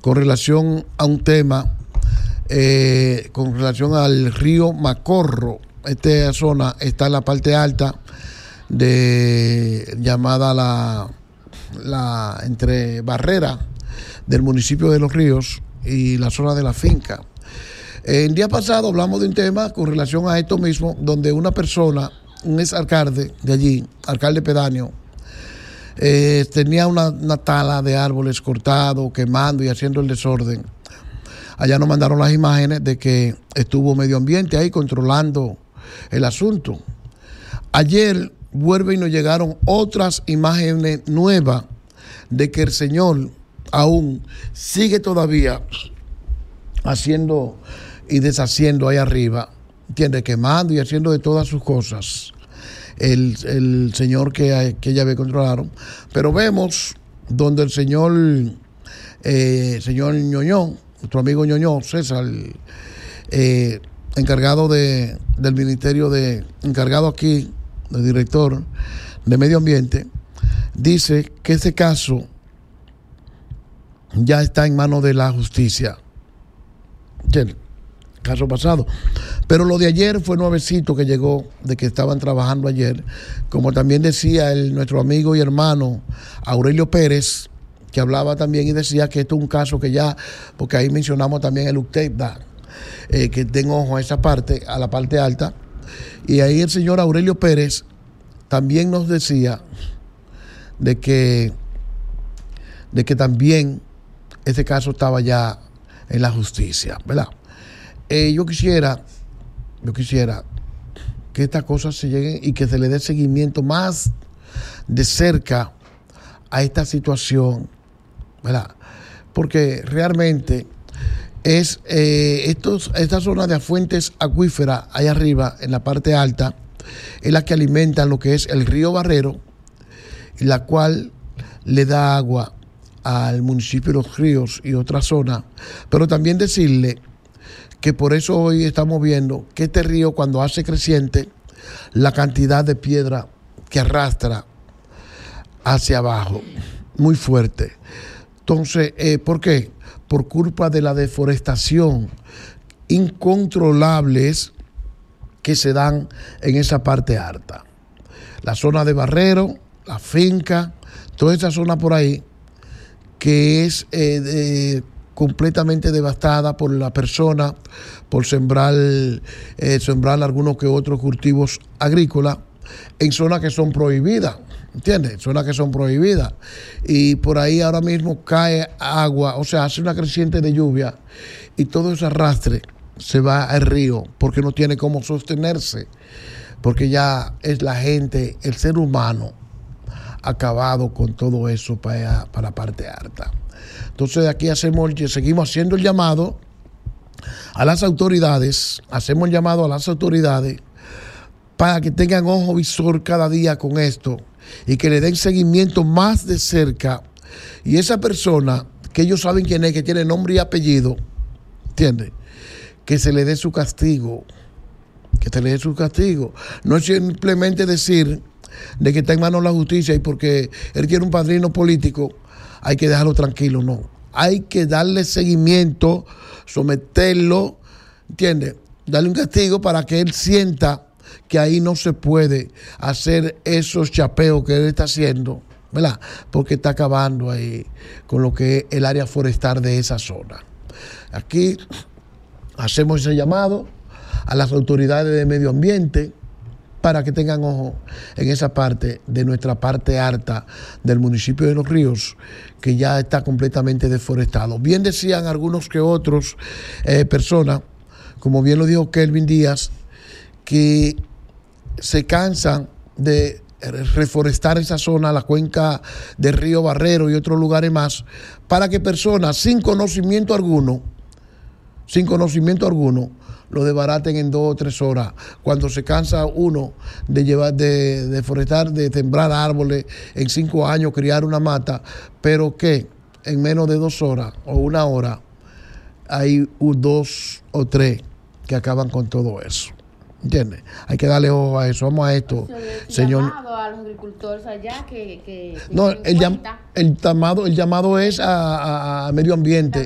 con relación a un tema, con relación al río Macorro. Esta zona está en la parte alta llamada entre Barrera del municipio de Los Ríos y la zona de la finca. El día pasado hablamos de un tema con relación a esto mismo, donde una persona, un ex alcalde de allí, alcalde pedáneo, tenía una tala de árboles cortados, quemando y haciendo el desorden. Allá nos mandaron las imágenes de que estuvo medio ambiente ahí controlando el asunto. Ayer vuelve y nos llegaron otras imágenes nuevas de que el señor aún sigue todavía haciendo y deshaciendo ahí arriba, ¿entiendes? Quemando y haciendo de todas sus cosas. El señor que ya ve controlaron. Pero vemos donde el señor Ñoño, nuestro amigo Ñoño, César, encargado del ministerio encargado aquí, el director de Medio Ambiente, dice que ese caso ya está en manos de la justicia. ¿Entiendes? Caso pasado. Pero lo de ayer fue nuevecito que llegó, de que estaban trabajando ayer. Como también decía nuestro amigo y hermano Aurelio Pérez, que hablaba también y decía que esto es un caso que ya, porque ahí mencionamos también el UCTEPDA, que den ojo a esa parte, a la parte alta. Y ahí el señor Aurelio Pérez también nos decía de que también ese caso estaba ya en la justicia, ¿verdad? Yo quisiera que estas cosas se lleguen y que se le dé seguimiento más de cerca a esta situación, ¿verdad? Porque realmente esta zona de fuentes acuíferas allá arriba, en la parte alta, es la que alimenta lo que es el río Barrero, y la cual le da agua al municipio de Los Ríos y otras zonas. Pero también decirle que por eso hoy estamos viendo que este río, cuando hace creciente, la cantidad de piedra que arrastra hacia abajo, muy fuerte. Entonces, ¿por qué? Por culpa de la deforestación incontrolables que se dan en esa parte alta. La zona de Barrero, la finca, toda esa zona por ahí, que es completamente devastada por la persona, por sembrar algunos que otros cultivos agrícolas en zonas que son prohibidas, ¿entiendes? Zonas que son prohibidas. Y por ahí ahora mismo cae agua, o sea, hace una creciente de lluvia y todo ese arrastre se va al río porque no tiene cómo sostenerse, porque ya es la gente, el ser humano, acabado con todo eso para la parte alta. Entonces aquí seguimos haciendo el llamado a las autoridades, para que tengan ojo visor cada día con esto y que le den seguimiento más de cerca. Y esa persona, que ellos saben quién es, que tiene nombre y apellido, ¿entiendes? Que se le dé su castigo, No es simplemente decir de que está en manos de la justicia y porque él quiere un padrino político, hay que dejarlo tranquilo, no. Hay que darle seguimiento, someterlo, ¿entiendes? Darle un castigo para que él sienta que ahí no se puede hacer esos chapeos que él está haciendo, ¿verdad? Porque está acabando ahí con lo que es el área forestal de esa zona. Aquí hacemos ese llamado a las autoridades de medio ambiente para que tengan ojo en esa parte de nuestra parte alta del municipio de Los Ríos, que ya está completamente deforestado. Bien decían algunos que otros personas, como bien lo dijo Kelvin Díaz, que se cansan de reforestar esa zona, la cuenca del río Barrero y otros lugares más, para que personas sin conocimiento alguno, lo desbaraten en 2 o 3 horas, cuando se cansa uno de forestar, de sembrar árboles en 5 años, criar una mata, pero que en menos de 2 horas o 1 hora hay 2 o 3 que acaban con todo eso. ¿Entiendes? Hay que darle ojo a eso. Vamos a esto, señor. Llamado a los agricultores allá que no, el llamado es a medio ambiente.